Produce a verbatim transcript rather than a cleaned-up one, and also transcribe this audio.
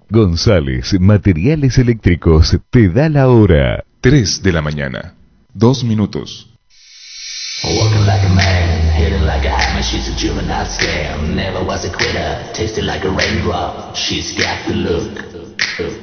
González Materiales Eléctricos te da la hora. tres de la mañana. Dos minutos. Walking like a man, hitting like a hammer, she's a juvenile scam. Never was a quitter, tasted like a raindrop, she's got the look.